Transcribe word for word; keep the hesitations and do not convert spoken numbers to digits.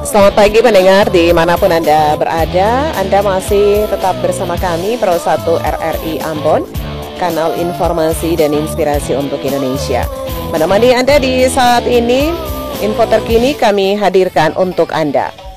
Selamat pagi pendengar dimanapun Anda berada. Anda masih tetap bersama kami Pro satu R R I Ambon, kanal informasi dan inspirasi untuk Indonesia. Menemani Anda di saat ini, info terkini kami hadirkan untuk Anda.